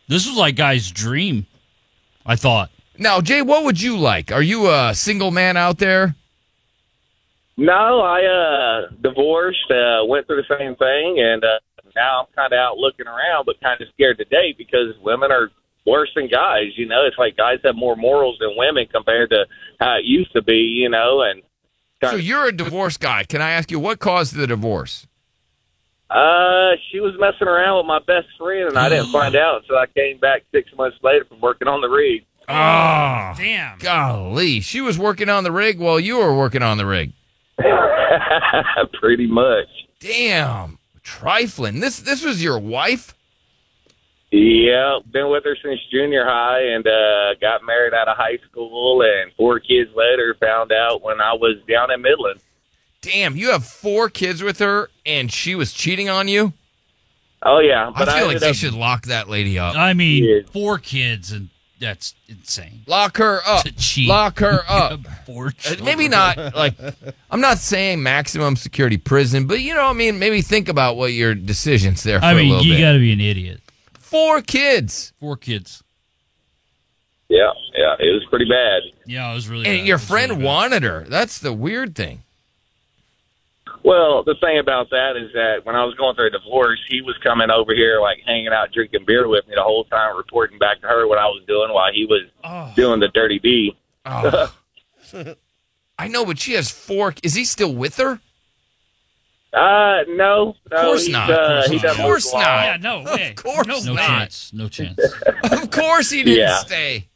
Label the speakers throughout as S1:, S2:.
S1: This was like guy's dream, I thought.
S2: Now, Jay, what would you like? Are you a single man out there?
S3: No, I divorced, went through the same thing, and now I'm kind of out looking around, but kind of scared to date because women are worse than guys. You know, it's like guys have more morals than women compared to how it used to be, you know. And
S2: so you're a divorced guy. Can I ask you what caused the divorce?
S3: She was messing around with my best friend, and I didn't find out until I came back 6 months later from working on the rig.
S2: Oh,
S4: damn.
S2: Golly. She was working on the rig while you were working on the rig.
S3: Pretty much.
S2: Damn. Trifling. This was your wife?
S3: Yeah, been with her since junior high and got married out of high school, and 4 kids later found out when I was down in Midland.
S2: Damn, you have 4 kids with her and she was cheating on you?
S3: Oh, yeah. But
S2: I feel like they should lock that lady up.
S1: I mean, 4 kids, and that's insane.
S2: Lock her up.
S1: To cheat.
S2: Lock her up.
S1: 4 children.
S2: Maybe not, like, I'm not saying maximum security prison, but, you know, I mean, maybe think about what your decisions there for a little bit.
S1: You got to be an idiot.
S2: 4 kids.
S1: 4 kids.
S3: Yeah, it was pretty bad.
S1: Yeah, it was really bad.
S2: And your friend wanted her. That's the weird thing.
S3: Well, the thing about that is that when I was going through a divorce, he was coming over here, like, hanging out, drinking beer with me the whole time, reporting back to her what I was doing while he was doing the dirty deed.
S2: Oh. I know, but she has 4. Is he still with her?
S3: No.
S2: Of course not. Of course not.
S4: Yeah, no way.
S2: Of course
S1: No
S2: not.
S1: chance. No chance.
S2: Of course he didn't stay.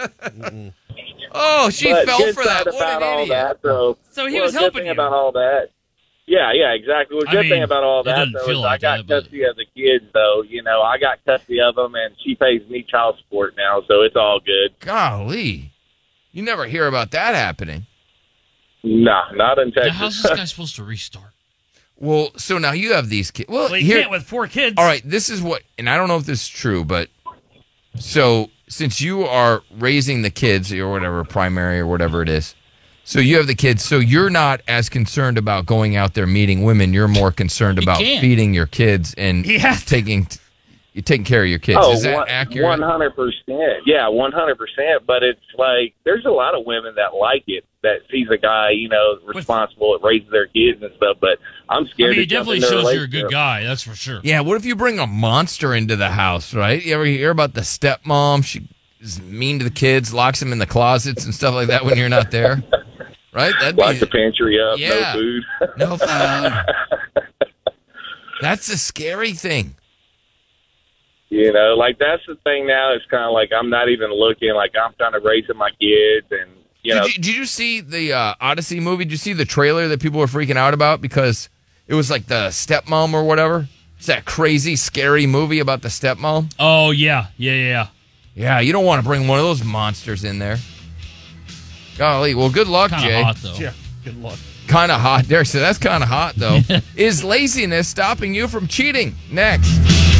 S2: Oh, she
S3: But
S2: fell
S3: good
S2: for
S3: side
S2: that. What
S3: about
S2: an
S3: all
S2: idiot.
S3: that,
S4: So he was
S3: good
S4: helping
S3: thing
S4: you.
S3: about all that. Yeah, exactly. Well,
S1: I
S3: good
S1: mean,
S3: thing about all
S1: it
S3: that,
S1: doesn't
S3: though,
S1: feel
S3: is
S1: like
S3: I got
S1: that, but-
S3: custody of the kids, though. You know, I got custody of them, and she pays me child support now, so it's all good.
S2: Golly. You never hear about that happening.
S3: Nah, not in
S1: Now,
S3: Texas.
S1: how's this guy supposed to restart?
S2: Well, so now you have these kids. Well,
S4: Well, you
S2: here,
S4: can't with 4 kids.
S2: all right, this is what, and I don't know if this is true, but so since you are raising the kids or whatever, primary or whatever it is, so you have the kids, so you're not as concerned about going out there meeting women. You're more concerned about
S1: can't.
S2: feeding your kids and
S4: Yeah.
S2: taking care of your kids.
S3: Oh,
S2: Is that accurate?
S3: 100%. Yeah, 100%. But it's like there's a lot of women that like it, that sees a guy, you know, responsible at raising their kids and stuff. But I'm
S1: I
S3: scared.
S1: mean,
S3: to
S1: it
S3: jump
S1: definitely
S3: in their
S1: shows you're a good
S3: relationship.
S1: guy, that's for sure.
S2: Yeah, what if you bring a monster into the house, right? You ever hear about the stepmom? She is mean to the kids, locks them in the closets and stuff like that when you're not there, right? That'd
S3: Lock the pantry up,
S2: Yeah.
S3: no food.
S2: no food. That's a scary thing.
S3: You know, like that's the thing now. It's kind of like I'm not even looking. Like I'm trying to raise my kids, and you know.
S2: Did you see the Odyssey movie? Did you see the trailer that people were freaking out about because it was like the stepmom or whatever? It's that crazy, scary movie about the stepmom.
S1: Oh, yeah.
S2: Yeah, you don't want to bring one of those monsters in there. Golly, well, good luck,
S1: Kind
S2: Jay.
S1: of hot, though.
S4: Yeah, good luck.
S2: Kind of hot. Derek said that's kind of hot, though. Is laziness stopping you from cheating? Next.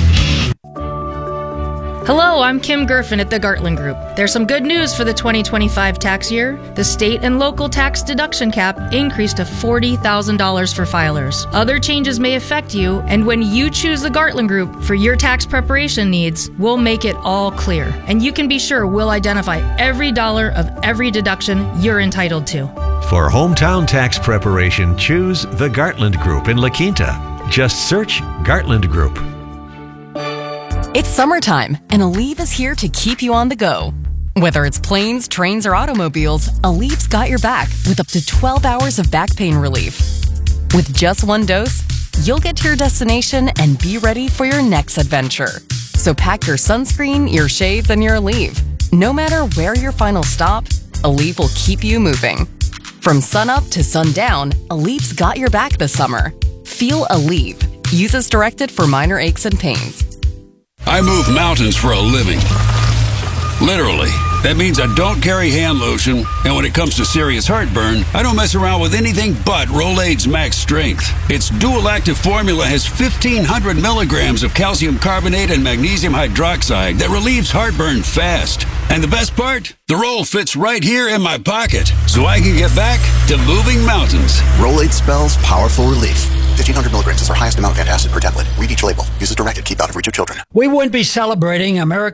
S5: Hello, I'm Kim Gerfen at the Gartland Group. There's some good news for the 2025 tax year. The state and local tax deduction cap increased to $40,000 for filers. Other changes may affect you, and when you choose the Gartland Group for your tax preparation needs, we'll make it all clear. And you can be sure we'll identify every dollar of every deduction you're entitled to.
S6: For hometown tax preparation, choose the Gartland Group in La Quinta. Just search Gartland Group.
S7: It's summertime, and Aleve is here to keep you on the go. Whether it's planes, trains, or automobiles, Aleve's got your back with up to 12 hours of back pain relief. With just one dose, you'll get to your destination and be ready for your next adventure. So pack your sunscreen, your shades, and your Aleve. No matter where your final stop, Aleve will keep you moving. From sunup to sundown, Aleve's got your back this summer. Feel Aleve. Use as directed for minor aches and pains.
S8: I move mountains for a living. Literally. That means I don't carry hand lotion, and when it comes to serious heartburn, I don't mess around with anything but Rolaids Max Strength. Its dual-active formula has 1,500 milligrams of calcium carbonate and magnesium hydroxide that relieves heartburn fast. And the best part? The roll fits right here in my pocket, so I can get back to moving mountains.
S9: Rolaids spells powerful relief. 1,500 milligrams is our highest amount of antacid per tablet. Read each label. Use as directed. Keep out of reach of children.
S10: We wouldn't be celebrating America's